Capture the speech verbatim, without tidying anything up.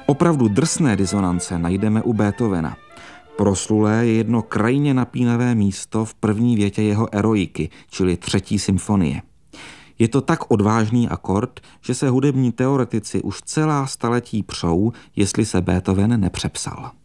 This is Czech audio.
Opravdu drsné disonance najdeme u Beethovena. Proslulé je jedno krajně napínavé místo v první větě jeho Eroiky, čili třetí symfonie. Je to tak odvážný akord, že se hudební teoretici už celá staletí přou, jestli se Beethoven nepřepsal.